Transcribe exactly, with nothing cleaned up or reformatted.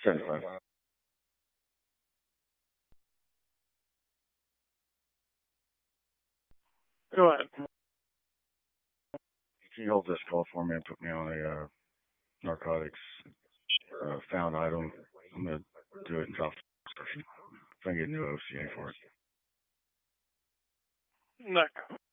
seventy-five. Go ahead. Can you hold this call for me and put me on a uh, narcotics uh, found item? I'm gonna do it in South Description. If I can get a new O C A for it. No.